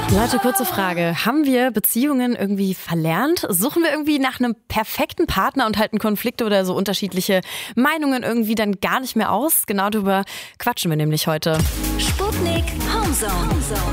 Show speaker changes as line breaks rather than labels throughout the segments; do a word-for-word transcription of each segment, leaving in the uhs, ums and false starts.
Leute, kurze Frage. Haben wir Beziehungen irgendwie verlernt? Suchen wir irgendwie nach einem perfekten Partner und halten Konflikte oder so unterschiedliche Meinungen irgendwie dann gar nicht mehr aus? Genau darüber quatschen wir nämlich heute.
Sputnik Homezone.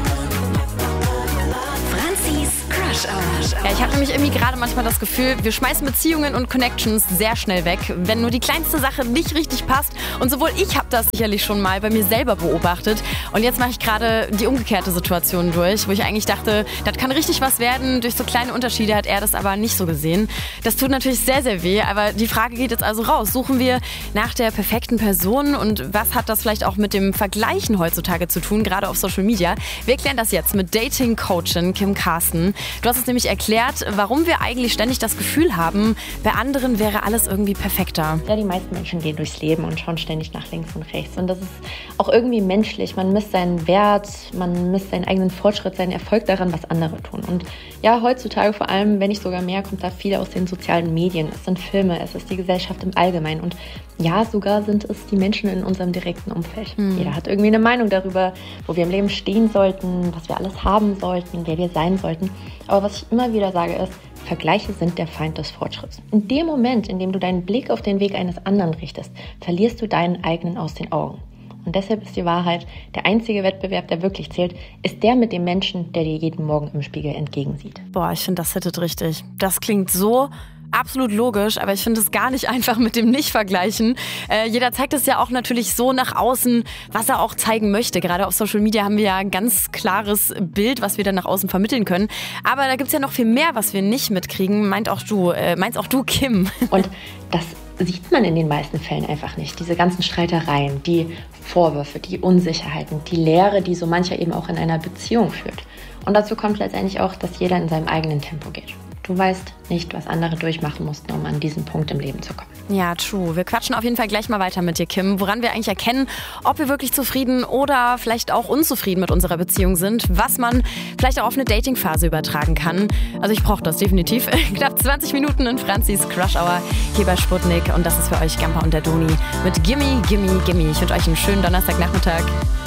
Franzis Crush Hour.
Ja, ich habe nämlich irgendwie gerade manchmal das Gefühl, wir schmeißen Beziehungen und Connections sehr schnell weg, wenn nur die kleinste Sache nicht richtig passt. Und sowohl ich habe das sicherlich schon mal bei mir selber beobachtet. Und jetzt mache ich gerade die umgekehrte Situation durch, wo ich eigentlich dachte, das kann richtig was werden. Durch so kleine Unterschiede hat er das aber nicht so gesehen. Das tut natürlich sehr, sehr weh. Aber die Frage geht jetzt also raus. Suchen wir nach der perfekten Person? Und was hat das vielleicht auch mit dem Vergleichen heutzutage zu tun, gerade auf Social Media? Wir klären das jetzt mit Dating-Coachin Kim Carsten. Du hast es nämlich erklärt, warum wir eigentlich ständig das Gefühl haben, bei anderen wäre alles irgendwie perfekter.
Ja, die meisten Menschen gehen durchs Leben und schauen ständig nach links und rechts. Und das ist auch irgendwie menschlich. Man misst seinen Wert, man misst seinen eigenen Fortschritt, seinen Erfolg daran, was andere tun. Und ja, heutzutage vor allem, wenn nicht sogar mehr, kommt da viel aus den sozialen Medien. Es sind Filme, es ist die Gesellschaft im Allgemeinen. Und ja, sogar sind es die Menschen in unserem direkten Umfeld. Hm. Jeder hat irgendwie eine Meinung darüber, wo wir im Leben stehen sollten, was wir alles haben sollten, wer wir sein sollten. Aber was ich immer wieder sage ist, Vergleiche sind der Feind des Fortschritts. In dem Moment, in dem du deinen Blick auf den Weg eines anderen richtest, verlierst du deinen eigenen aus den Augen. Und deshalb ist die Wahrheit, der einzige Wettbewerb, der wirklich zählt, ist der mit dem Menschen, der dir jeden Morgen im Spiegel entgegensieht.
Boah, ich finde, das hittet richtig. Das klingt so absolut logisch, aber ich finde es gar nicht einfach mit dem Nicht-Vergleichen. Äh, jeder zeigt es ja auch natürlich so nach außen, was er auch zeigen möchte. Gerade auf Social Media haben wir ja ein ganz klares Bild, was wir dann nach außen vermitteln können. Aber da gibt es ja noch viel mehr, was wir nicht mitkriegen. Meint auch du, äh, meinst auch du, Kim?
Und das sieht man in den meisten Fällen einfach nicht. Diese ganzen Streitereien, die Vorwürfe, die Unsicherheiten, die Leere, die so mancher eben auch in einer Beziehung führt. Und dazu kommt letztendlich auch, dass jeder in seinem eigenen Tempo geht. Du weißt nicht, was andere durchmachen mussten, um an diesen Punkt im Leben zu kommen.
Ja, true. Wir quatschen auf jeden Fall gleich mal weiter mit dir, Kim. Woran wir eigentlich erkennen, ob wir wirklich zufrieden oder vielleicht auch unzufrieden mit unserer Beziehung sind. Was man vielleicht auch auf eine Datingphase übertragen kann. Also ich brauche das definitiv. Knapp zwanzig Minuten in Franzis Crush Hour hier bei Sputnik. Und das ist für euch Gampa und der Doni mit Gimme, Gimme, Gimme. Ich wünsche euch einen schönen Donnerstagnachmittag.